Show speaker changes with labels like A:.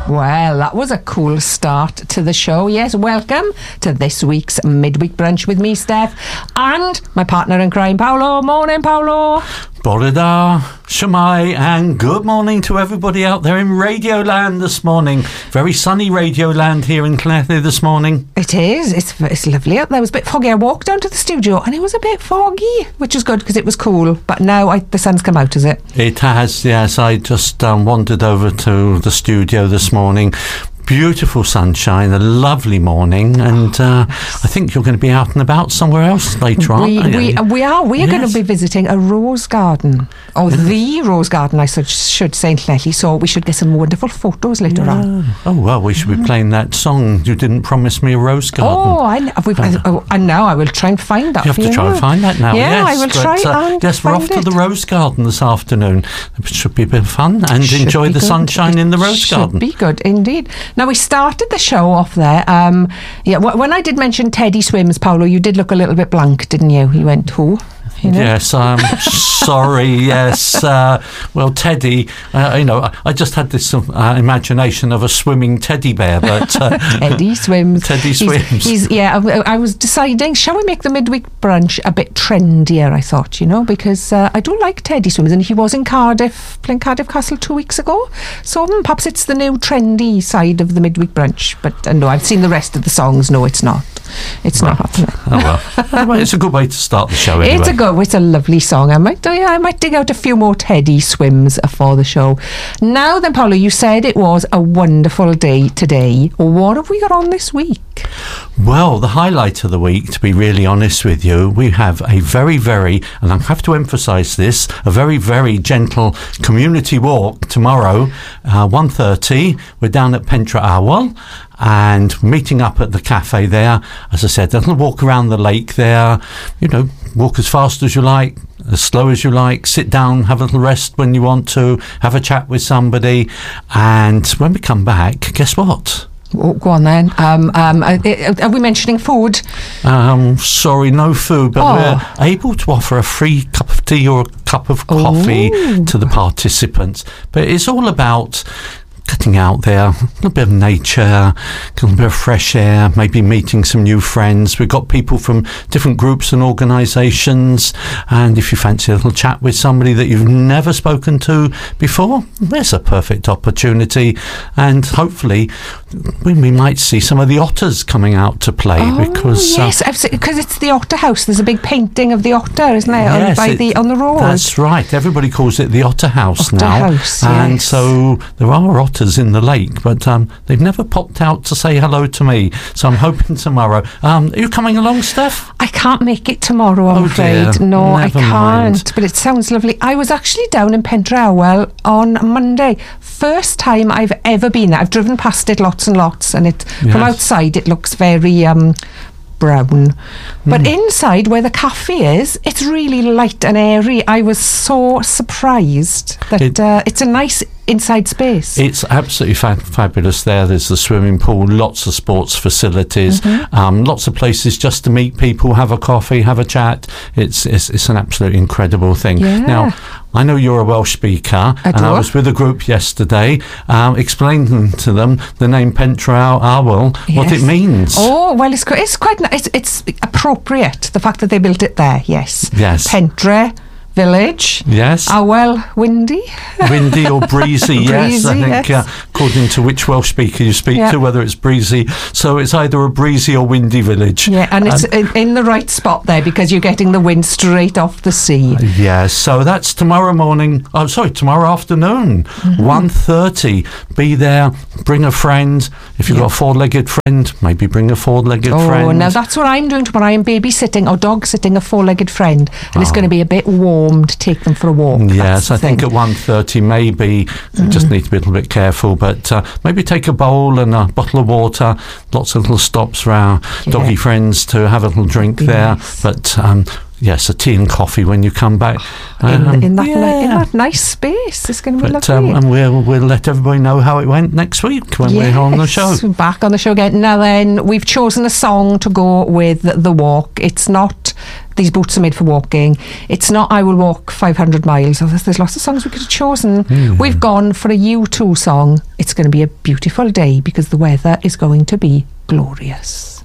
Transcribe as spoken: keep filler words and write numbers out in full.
A: Well, that was a cool start to the show. Yes, welcome to this week's Midweek Brunch with me, Steph, and my partner in crime, Paolo. Morning, Paolo.
B: Bore da, Shemai, and good morning to everybody out there in Radioland this morning. Very sunny Radioland here in Clethley this morning.
A: It is. It's it's lovely out there. It was a bit foggy. I walked down to the studio and it was a bit foggy, which is good because it was cool. But now I, the sun's come out, is it?
B: It has, yes. I just um, wandered over to the studio this morning. Beautiful sunshine, a lovely morning, and uh, I think you're going to be out and about somewhere else later on.
A: We, we, we are. We are yes. going to be visiting a rose garden, or the rose garden, I should, should say, in Clethley, so we should get some wonderful photos later yeah. on.
B: Oh, well, we should be playing that song, You Didn't Promise Me a Rose Garden.
A: Oh, I, we've, uh, oh, and now I will try and find that.
B: You have to try and find that now,
A: yeah,
B: yes.
A: I will
B: but,
A: try
B: uh,
A: and
B: Yes, we're
A: find
B: off to
A: it.
B: the Rose Garden this afternoon. It should be a bit of fun, and
A: should
B: enjoy the
A: good.
B: sunshine
A: it
B: in the Rose
A: should
B: Garden.
A: Should be good, indeed. Now, we started the show off there. Um, yeah, w- when I did mention Teddy Swims, Paolo, you did look a little bit blank, didn't you? You went, who? You know?
B: Yes, I'm sorry. Yes, uh, well, Teddy. Uh, you know, I, I just had this uh, imagination of a swimming teddy bear, but uh,
A: Teddy Swims.
B: Teddy Swims.
A: He's, he's, yeah, I, I was deciding, shall we make the midweek brunch a bit trendier? I thought, you know, because uh, I do like Teddy Swims, and he was in Cardiff playing Cardiff Castle two weeks ago. So um, perhaps it's the new trendy side of the midweek brunch. But uh, no, I've seen the rest of the songs. No, it's not. It's right. not happening.
B: Oh well. Well, it's a good way to start the show. Anyway.
A: It's a good. It's a lovely song. I might. Yeah, I might dig out a few more Teddy Swims for the show. Now then, Paolo, you said it was a wonderful day today. What have we got on this week?
B: Well, the highlight of the week, to be really honest with you, we have a very, very, and I have to emphasise this, a very, very gentle community walk tomorrow, uh, one thirty. We're down at Pentre Awel and meeting up at the cafe there. As I said, a little walk around the lake there, you know, walk as fast as you like, as slow as you like, sit down, have a little rest when you want to, have a chat with somebody, and when we come back, guess what?
A: Oh, go on then. Um, um, are, are we mentioning food?
B: Um, sorry, no food, but
A: oh.
B: we're able to offer a free cup of tea or a cup of coffee
A: Ooh.
B: to the participants. But it's all about getting out there, a little bit of nature, a little bit of fresh air, maybe meeting some new friends. We've got people from different groups and organisations, and if you fancy a little chat with somebody that you've never spoken to before, there's a perfect opportunity, and hopefully we, we might see some of the otters coming out to play.
A: Oh,
B: because
A: yes, uh, because it's the Otter House. There's a big painting of the otter, isn't there,
B: yes,
A: on, by
B: it,
A: the, on the road?
B: That's right. Everybody calls it the Otter House
A: Otter
B: now.
A: House,
B: and
A: yes.
B: so there are otters in the lake, but um, they've never popped out to say hello to me, so I'm hoping tomorrow. Um, are you coming along, Steph?
A: I can't make it tomorrow, I'm
B: oh
A: afraid.
B: Dear.
A: No,
B: Never
A: I can't,
B: mind.
A: but it sounds lovely. I was actually down in Pentre Awel on Monday. First time I've ever been there. I've driven past it lots and lots, and it
B: Yes.
A: from outside it looks very um, brown, but mm. inside where the cafe is, it's really light and airy. I was so surprised that it, uh, it's a nice inside space.
B: It's absolutely fa- fabulous there. There's the swimming pool, lots of sports facilities,
A: mm-hmm.
B: um, lots of places just to meet people, have a coffee, have a chat. It's it's, it's an absolutely incredible thing.
A: Yeah.
B: Now, I know you're a Welsh speaker,
A: I
B: and
A: do.
B: I was with a group yesterday um, explaining to them the name Pentre Awel,
A: yes.
B: what it means.
A: Oh, well, it's, it's quite it's, it's appropriate, the fact that they built it there, yes.
B: Yes.
A: Pentre Village.
B: Yes.
A: Awel, windy.
B: Windy or breezy, yes.
A: Breezy,
B: I think
A: yes.
B: Uh, according to which Welsh speaker you speak
A: yeah.
B: to, whether it's breezy. So it's either a breezy or windy village.
A: Yeah, and it's
B: um,
A: in, in the right spot there because you're getting the wind straight off the sea.
B: Yes, so that's tomorrow morning. Oh, sorry, tomorrow afternoon, mm-hmm. one thirty. Be there, bring a friend. If you've yeah. got a four-legged friend, maybe bring a four-legged
A: oh,
B: friend.
A: Oh, now that's what I'm doing tomorrow. I'm babysitting or dog-sitting a four-legged friend, and oh. it's going to be a bit warm to take them for a walk.
B: Yes, I
A: thing.
B: think at one thirty maybe mm. you just need to be a little bit careful, but uh, maybe take a bowl and a bottle of water, lots of little stops for our yeah. doggy friends to have a little drink there, nice. but um, yes, a tea and coffee when you come back.
A: Um, in, in, that
B: yeah.
A: ni- in that nice space. It's going to be
B: but,
A: lovely.
B: Um, and we'll, we'll let everybody know how it went next week when
A: yes,
B: we're on the show.
A: Back on the show again. Now then, we've chosen a song to go with the walk. It's not these boots are made for walking. It's not I will walk five hundred miles. There's, there's lots of songs we could have chosen. Mm. We've gone for a U two song. It's going to be a beautiful day because the weather is going to be glorious.